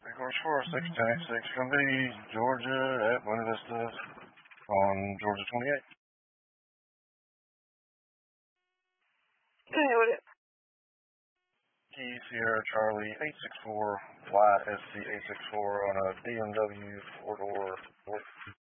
Horse 4686, gonna be Georgia at Buena Vista on Georgia 28. Okay, what is it? Key Sierra Charlie 864, flight SC 864 on a BMW 4-door